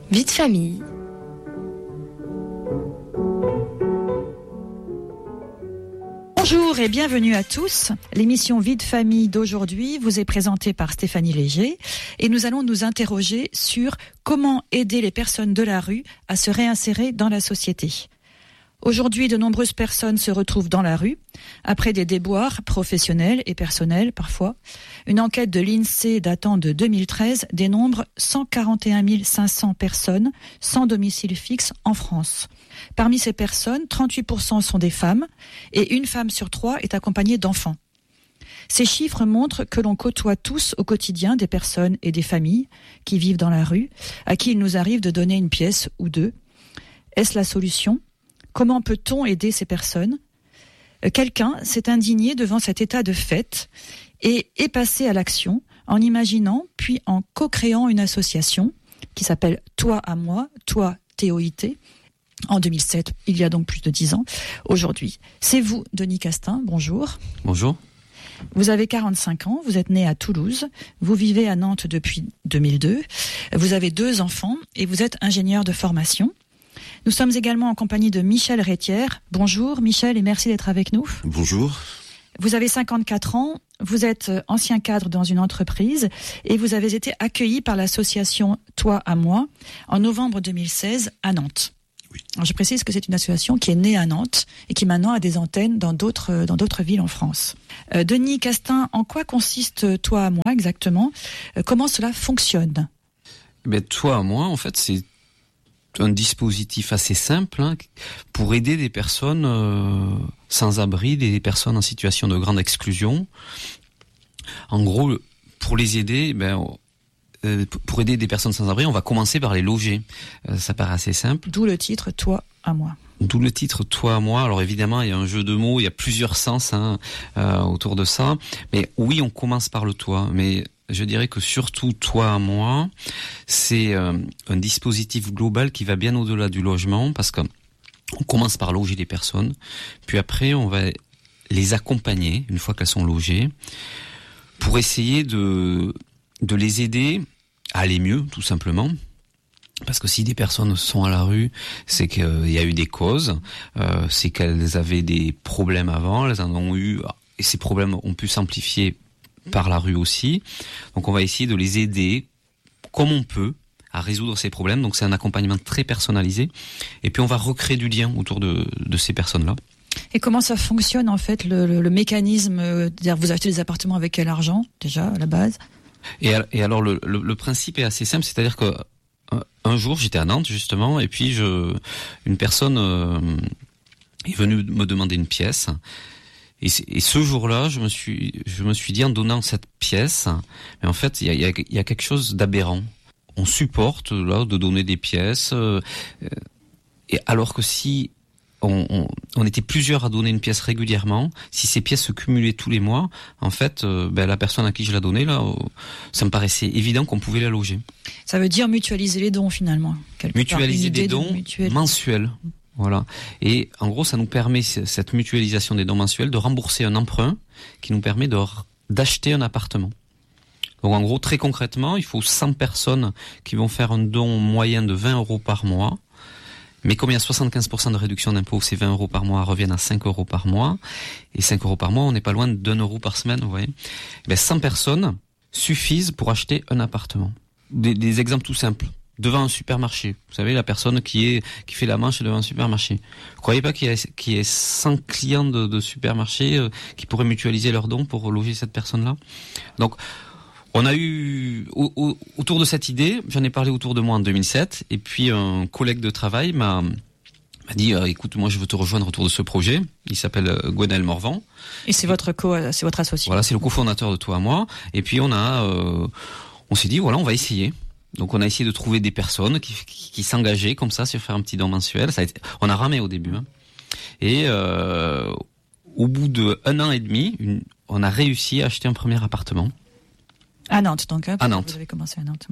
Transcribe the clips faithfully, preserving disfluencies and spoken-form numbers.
Vie de famille. Bonjour et bienvenue à tous. L'émission Vie de famille d'aujourd'hui vous est présentée par Stéphanie Léger et nous allons nous interroger sur comment aider les personnes de la rue à se réinsérer dans la société. Aujourd'hui, de nombreuses personnes se retrouvent dans la rue, après des déboires professionnels et personnels parfois. Une enquête de l'INSEE datant de deux mille treize dénombre cent quarante et un mille cinq cents personnes sans domicile fixe en France. Parmi ces personnes, trente-huit pour cent sont des femmes et une femme sur trois est accompagnée d'enfants. Ces chiffres montrent que l'on côtoie tous au quotidien des personnes et des familles qui vivent dans la rue, à qui il nous arrive de donner une pièce ou deux. Est-ce la solution ? Comment peut-on aider ces personnes ? Quelqu'un s'est indigné devant cet état de fait et est passé à l'action en imaginant puis en co-créant une association qui s'appelle Toi à moi, Toi T O I T, en deux mille sept, il y a donc plus de dix ans, aujourd'hui. C'est vous, Denis Castin, bonjour. Bonjour. Vous avez quarante-cinq ans, vous êtes né à Toulouse, vous vivez à Nantes depuis deux mille deux, vous avez deux enfants et vous êtes ingénieur de formation. Nous sommes également en compagnie de Michel Rétière. Bonjour Michel et merci d'être avec nous. Bonjour. Vous avez cinquante-quatre ans, vous êtes ancien cadre dans une entreprise et vous avez été accueilli par l'association Toi à moi en novembre deux mille seize à Nantes. Oui. Alors je précise que c'est une association qui est née à Nantes et qui maintenant a des antennes dans d'autres, dans d'autres villes en France. Euh, Denis Castin, en quoi consiste Toi à moi exactement ? euh, Comment cela fonctionne ? Ben, Toi à moi, en fait, c'est un dispositif assez simple hein, pour aider des personnes euh, sans abri, des personnes en situation de grande exclusion. En gros, pour les aider, ben, euh, pour aider des personnes sans abri, on va commencer par les loger. Euh, ça paraît assez simple. D'où le titre Toi à moi. D'où le titre Toi à moi. Alors évidemment, il y a un jeu de mots, il y a plusieurs sens hein, euh, autour de ça. Mais oui, on commence par le toi. Mais je dirais que surtout Toi à moi, c'est euh, un dispositif global qui va bien au-delà du logement parce qu'on commence par loger les personnes, puis après on va les accompagner une fois qu'elles sont logées pour essayer de de les aider à aller mieux tout simplement. Parce que si des personnes sont à la rue, c'est qu'il y a eu des causes, euh, c'est qu'elles avaient des problèmes avant, elles en ont eu et ces problèmes ont pu s'amplifier par la rue aussi. Donc on va essayer de les aider comme on peut à résoudre ces problèmes. Donc c'est un accompagnement très personnalisé. Et puis on va recréer du lien autour de, de ces personnes-là. Et comment ça fonctionne en fait le, le, le mécanisme euh, c'est-à-dire vous achetez des appartements avec quel argent déjà à la base ? Et, et alors le, le, le principe est assez simple, c'est-à-dire que un jour j'étais à Nantes justement et puis je, une personne euh, est venue me demander une pièce. Et, et ce jour-là, je me suis, je me suis dit en donnant cette pièce, mais en fait, il y a, y a, y a quelque chose d'aberrant. On supporte là de donner des pièces, euh, et alors que si on, on, on était plusieurs à donner une pièce régulièrement, si ces pièces se cumulaient tous les mois, en fait, euh, ben, la personne à qui je la donnais là, euh, ça me paraissait évident qu'on pouvait la loger. Ça veut dire mutualiser les dons finalement. Mutualiser des dons de mensuels. Voilà. Et en gros, ça nous permet, cette mutualisation des dons mensuels, de rembourser un emprunt qui nous permet de, d'acheter un appartement. Donc en gros, très concrètement, il faut cent personnes qui vont faire un don moyen de vingt euros par mois. Mais comme il y a soixante-quinze pour cent de réduction d'impôt, ces vingt euros par mois reviennent à cinq euros par mois. Et cinq euros par mois, on n'est pas loin d'un euro par semaine, vous voyez. Et bien, cent personnes suffisent pour acheter un appartement. Des, des exemples tout simples. Devant un supermarché. Vous savez, la personne qui est qui fait la manche devant un supermarché. Vous croyez pas qu'il y a, qu'il y ait cent clients de, de supermarché euh, qui pourraient mutualiser leurs dons pour loger cette personne-là ? Donc, on a eu, au, au, autour de cette idée, j'en ai parlé autour de moi en deux mille sept, et puis un collègue de travail m'a, m'a dit, euh, écoute, moi je veux te rejoindre autour de ce projet. Il s'appelle euh, Gwenaël Morvan. Et c'est votre co, c'est votre associé. Voilà, c'est le cofondateur de Toi à moi. Et puis on a, euh, on s'est dit, voilà, on va essayer. Donc on a essayé de trouver des personnes qui, qui, qui s'engageaient comme ça sur faire un petit don mensuel. Ça a été, on a ramé au début. Hein. Et euh, au bout d'un an et demi, une, on a réussi à acheter un premier appartement. À Nantes, donc. Hein, à Nantes. Vous avez commencé à Nantes.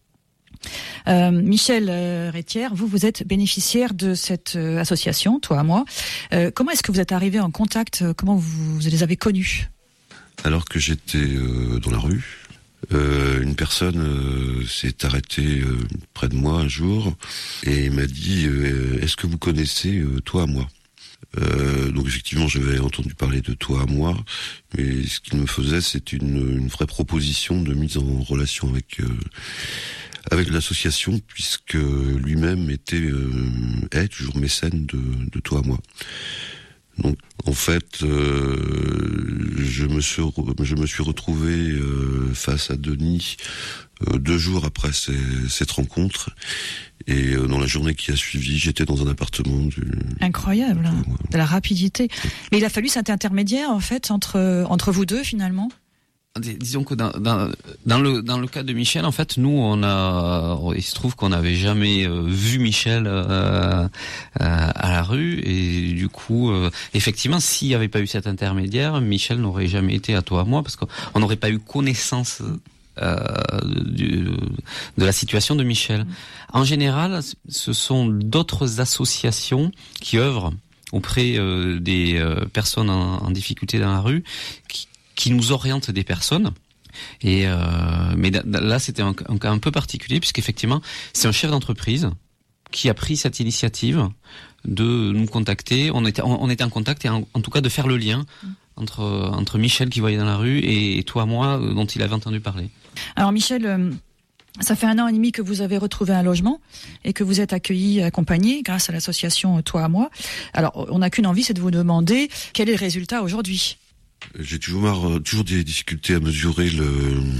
Euh, Michel euh, Rétière, vous, vous êtes bénéficiaire de cette euh, association, Toi à moi. Euh, comment est-ce que vous êtes arrivé en contact ? Comment vous, vous les avez connus ? Alors que j'étais euh, dans la rue, Euh, une personne euh, s'est arrêtée euh, près de moi un jour et m'a dit euh, « Est-ce que vous connaissez euh, Toi à moi ?» Euh, donc effectivement, j'avais entendu parler de Toi à moi, mais ce qu'il me faisait, c'est une, une vraie proposition de mise en relation avec euh, avec l'association, puisque lui-même était euh, est toujours mécène de, de Toi à moi. Donc en fait, euh, je me suis re, je me suis retrouvé euh, face à Denis euh, deux jours après ces, cette rencontre. Et euh, dans la journée qui a suivi, j'étais dans un appartement. Du... Incroyable, hein, de la rapidité. Mais il a fallu cet intermédiaire en fait entre entre vous deux finalement. Disons que dans, dans, dans le dans le cas de Michel, en fait, nous on a, il se trouve qu'on n'avait jamais euh, vu Michel euh, euh, à la rue, et du coup, euh, effectivement, s'il n'y avait pas eu cet intermédiaire, Michel n'aurait jamais été à Toi à moi, parce qu'on n'aurait pas eu connaissance euh, du, de la situation de Michel. En général, ce sont d'autres associations qui œuvrent auprès euh, des euh, personnes en, en difficulté dans la rue, qui qui nous oriente des personnes. Et euh, mais là, c'était un, un cas un peu particulier, puisqu'effectivement, c'est un chef d'entreprise qui a pris cette initiative de nous contacter. On était, on, on était en contact, et en, en tout cas de faire le lien entre entre Michel qui voyait dans la rue et, et Toi à moi, dont il avait entendu parler. Alors Michel, euh, ça fait un an et demi que vous avez retrouvé un logement et que vous êtes accueilli, accompagné grâce à l'association Toi à moi. Alors, on n'a qu'une envie, c'est de vous demander quel est le résultat aujourd'hui. J'ai toujours marre, toujours des difficultés à mesurer le,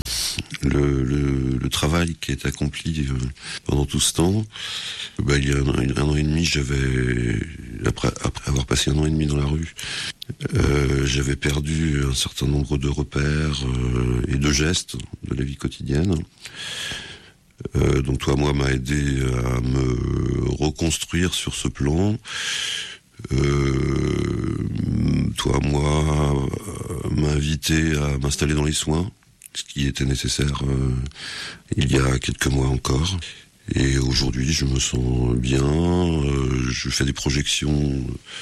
le, le, le travail qui est accompli pendant tout ce temps. Ben, il y a un, un an et demi, j'avais, après, après avoir passé un an et demi dans la rue, euh, j'avais perdu un certain nombre de repères euh, et de gestes de la vie quotidienne. Euh, donc Toi à moi m'a aidé à me reconstruire sur ce plan. Euh, Toi à moi euh, m'a invité à m'installer dans les soins, ce qui était nécessaire euh, il y a quelques mois encore. Et aujourd'hui, je me sens bien. Euh, je fais des projections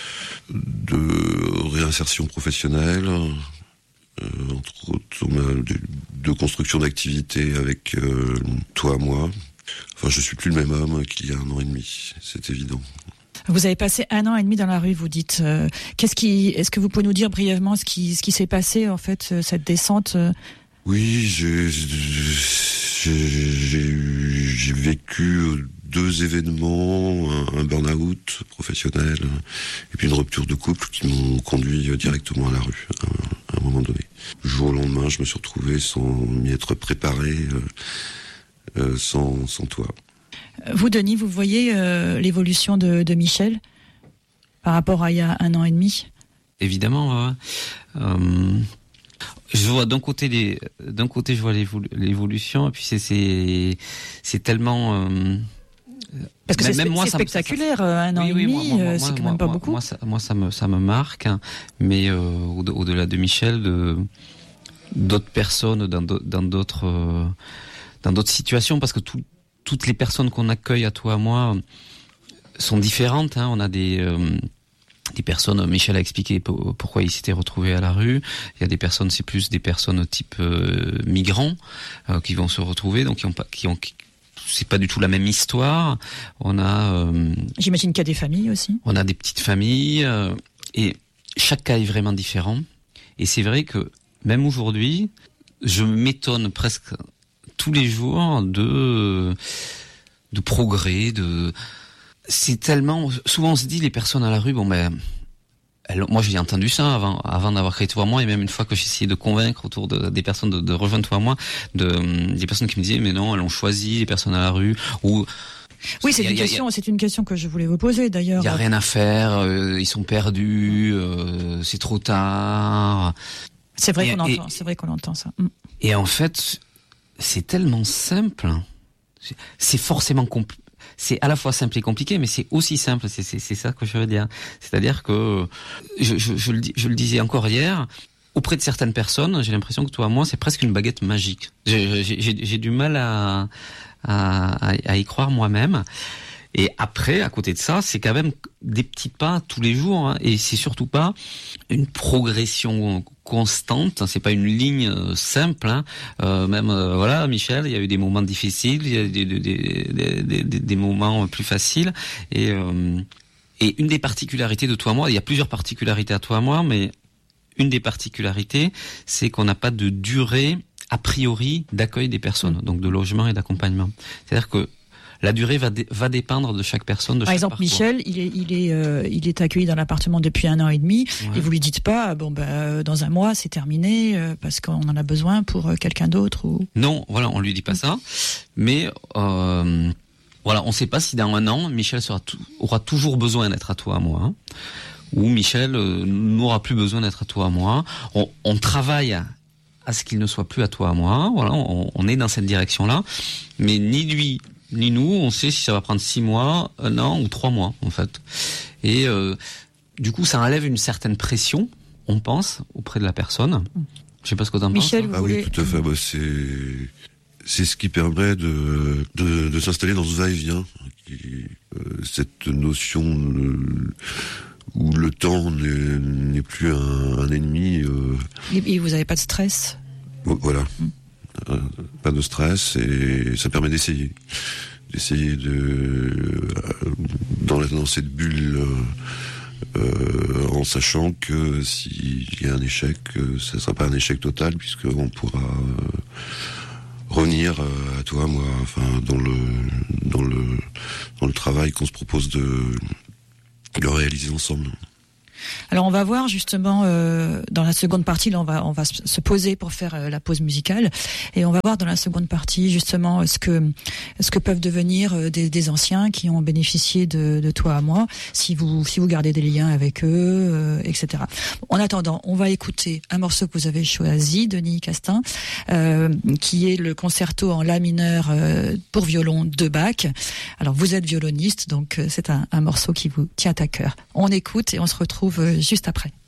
de réinsertion professionnelle, euh, entre autres, on a de, de construction d'activités avec euh, Toi à moi. Enfin, je suis plus le même homme qu'il y a un an et demi, c'est évident. Vous avez passé un an et demi dans la rue, vous dites. Euh, qu'est-ce qui, est-ce que vous pouvez nous dire brièvement ce qui, ce qui s'est passé, en fait, cette descente? Oui, j'ai, j'ai, j'ai, j'ai vécu deux événements, un, un burn-out professionnel et puis une rupture de couple qui m'ont conduit directement à la rue à, à un moment donné. Du jour au lendemain, je me suis retrouvé sans m'y être préparé, euh, euh, sans, sans toit. Vous, Denis, vous voyez euh, l'évolution de, de Michel par rapport à il y a un an et demi? Évidemment, ouais. euh, je vois d'un côté les, d'un côté je vois l'évolu- l'évolution, et puis c'est c'est c'est tellement euh, parce que même, c'est, même moi, c'est ça, spectaculaire, ça, ça, un an oui, et demi, oui, moi, moi, c'est quand moi, même pas moi, beaucoup. Moi, ça, moi, ça me ça me marque, hein, mais euh, au, au-delà de Michel, de d'autres personnes dans d'autres dans d'autres euh, dans d'autres situations, parce que tout toutes les personnes qu'on accueille à Toi à moi sont différentes. Hein. On a des, euh, des personnes, Michel a expliqué pour, pourquoi il s'était retrouvé à la rue. Il y a des personnes, c'est plus des personnes type euh, migrants euh, qui vont se retrouver, donc qui ont pas, qui ont, qui, c'est pas du tout la même histoire. On a, euh, j'imagine qu'il y a des familles aussi. On a des petites familles euh, et chaque cas est vraiment différent. Et c'est vrai que même aujourd'hui, je m'étonne presque tous les jours de de progrès, de c'est tellement souvent on se dit les personnes à la rue, bon ben elles, moi j'ai entendu ça avant avant d'avoir créé Toi à moi, et même une fois que j'ai essayé de convaincre autour de, des personnes de, de rejoindre Toi à moi, de des personnes qui me disaient mais non, elles ont choisi les personnes à la rue, ou oui, c'est a, une question, a, c'est une question que je voulais vous poser d'ailleurs. Il y a rien à faire, euh, ils sont perdus, euh, c'est trop tard. C'est vrai et, qu'on et, entend, c'est vrai qu'on entend ça. Et en fait, c'est tellement simple, c'est forcément compl- c'est à la fois simple et compliqué, mais c'est aussi simple. C'est, c'est, c'est ça que je veux dire. C'est-à-dire que je, je, je, le, je le disais encore hier, auprès de certaines personnes, j'ai l'impression que Toi à moi, c'est presque une baguette magique. J'ai, j'ai, j'ai, j'ai du mal à, à, à y croire moi-même. Et après, à côté de ça, c'est quand même des petits pas tous les jours, hein, et c'est surtout pas une progression constante. C'est pas une ligne simple. Hein. Euh, même euh, voilà, Michel, il y a eu des moments difficiles, il y a eu des, des, des, des, des, des moments plus faciles, et euh, et une des particularités de toi à moi, il y a plusieurs particularités à toi à moi, mais une des particularités, c'est qu'on n'a pas de durée a priori d'accueil des personnes, donc de logement et d'accompagnement. C'est-à-dire que la durée va, dé- va dépendre de chaque personne, de Par chaque exemple, parcours. Michel, il est, il est, euh, il est accueilli dans l'appartement depuis un an et demi, ouais. Et vous lui dites pas, bon ben, dans un mois c'est terminé euh, parce qu'on en a besoin pour euh, quelqu'un d'autre ou. Non, voilà, on lui dit pas mmh. ça, mais euh, voilà, on ne sait pas si dans un an Michel sera t- aura toujours besoin d'être à toi à moi. Hein. Où Michel euh, n'aura plus besoin d'être à toi à moi. On, on travaille à ce qu'il ne soit plus à toi à moi. Voilà, on, on est dans cette direction-là. Mais ni lui ni nous, on sait si ça va prendre six mois, un an ou trois mois en fait. Et euh, du coup, ça enlève une certaine pression, on pense, auprès de la personne. Je sais pas ce que t'en penses. Michel, penses. vous Ah voulez... oui, tout à fait. Bah, c'est c'est ce qui permet de de, de s'installer dans ce va-et-vient, qui, euh, cette notion de, où le temps n'est, n'est plus un, un ennemi. Euh... Et vous n'avez pas de stress. Voilà. Mm. Euh, pas de stress, et ça permet d'essayer. D'essayer de... Euh, dans, dans cette bulle, euh, euh, en sachant que s'il y a un échec, euh, ça ne sera pas un échec total, puisqu'on pourra euh, revenir euh, à toi, moi, enfin, dans le, dans le, dans le travail qu'on se propose de, de réaliser ensemble. Alors on va voir justement euh, dans la seconde partie, là on va on va se poser pour faire euh, la pause musicale, et on va voir dans la seconde partie justement ce que ce que peuvent devenir euh, des, des anciens qui ont bénéficié de, de toi à moi, si vous si vous gardez des liens avec eux, euh, et cetera. En attendant, on va écouter un morceau que vous avez choisi, Denis Castin, euh, qui est le concerto en la mineur euh, pour violon de Bach. Alors vous êtes violoniste, donc euh, c'est un, un morceau qui vous tient à cœur. On écoute et on se retrouve juste après.